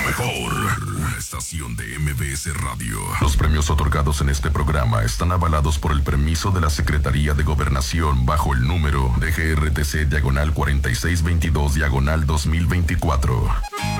mejor. Una estación de MBS Radio. Los premios otorgados en este programa están avalados por el permiso de la Secretaría de Gobernación bajo el número de GRTC /4622/2024.